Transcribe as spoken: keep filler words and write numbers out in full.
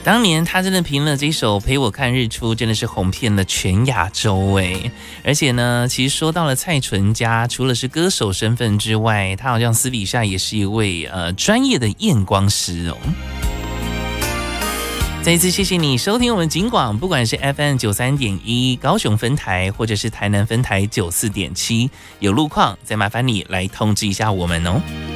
当年他真的凭了这首《陪我看日出》，真的是红遍了全亚洲哎！而且呢，其实说到了蔡淳佳，除了是歌手身份之外，他好像私底下也是一位呃专业的验光师哦。再一次谢谢你收听我们警广，不管是 F M 九三点一高雄分台，或者是台南分台九四点七，有路况再麻烦你来通知一下我们哦。